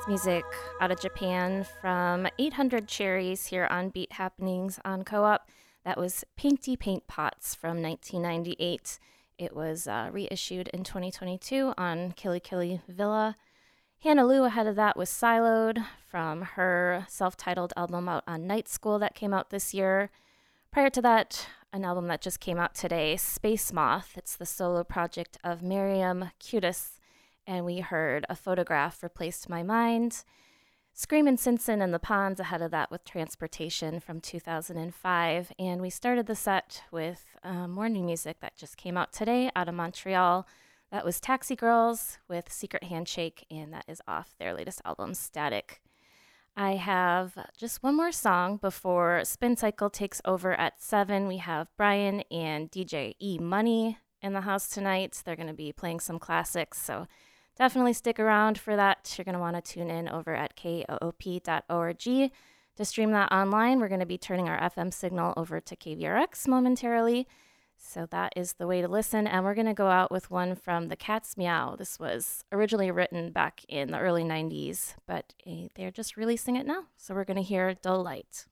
It's music out of Japan from 800 Cherries here on Beat Happenings on Co-op. That was Painty Paint Pots from 1998. It was reissued in 2022 on Killy Killy Villa. Hannah Lou ahead of that was Siloed from her self-titled album out on Night School that came out this year. Prior to that, an album that just came out today, Space Moth. It's the solo project of Miriam Cutis, and we heard A Photograph Replaced My Mind. Screamin' Simpson and the Ponds ahead of that with Transportation from 2005. And we started the set with more new music that just came out today out of Montreal. That was Taxi Girls with Secret Handshake, and that is off their latest album, Static. I have just one more song before Spin Cycle takes over at 7. We have Brian and DJ E Money in the house tonight. They're going to be playing some classics, so definitely stick around for that. You're going to want to tune in over at koop.org to stream that online. We're going to be turning our FM signal over to KVRX momentarily. So that is the way to listen. And we're going to go out with one from The Cat's Meow. This was originally written back in the early 90s, but they're just releasing it now. So we're going to hear Dull Light.